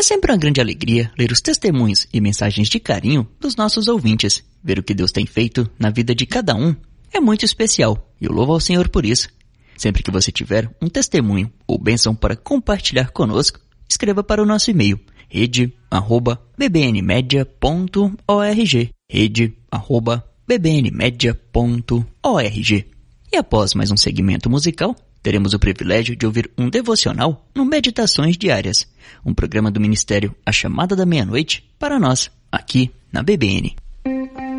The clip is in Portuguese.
É sempre uma grande alegria ler os testemunhos e mensagens de carinho dos nossos ouvintes. Ver o que Deus tem feito na vida de cada um é muito especial e eu louvo ao Senhor por isso. Sempre que você tiver um testemunho ou bênção para compartilhar conosco, escreva para o nosso e-mail rede@bbnmedia.org rede@bbnmedia.org. E após mais um segmento musical, teremos o privilégio de ouvir um devocional no Meditações Diárias, um programa do Ministério A Chamada da Meia-Noite para nós, aqui na BBN.